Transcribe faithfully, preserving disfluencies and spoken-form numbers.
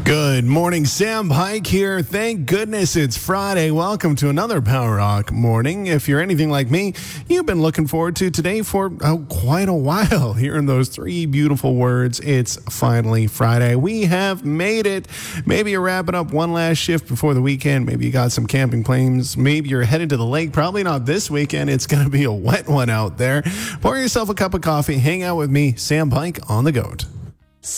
Good morning, Sam Pike here. Thank goodness it's Friday. Welcome to another Power Rock morning. If you're anything like me, you've been looking forward to today for oh, quite a while. Hearing those three beautiful words, it's finally Friday. We have made it. Maybe you're wrapping up one last shift before the weekend. Maybe you got some camping plans. Maybe you're headed to the lake. Probably not this weekend. It's going to be a wet one out there. Pour yourself a cup of coffee. Hang out with me, Sam Pike, on the GOAT.